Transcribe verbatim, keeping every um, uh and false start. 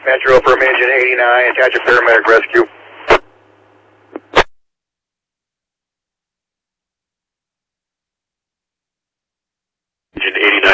Metro from engine eighty-nine, attach a paramedic rescue. Engine eighty-nine.